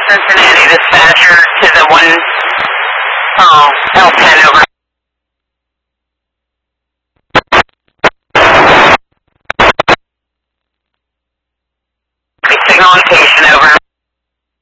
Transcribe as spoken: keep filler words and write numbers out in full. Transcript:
Cincinnati dispatcher to the one um, L ten over.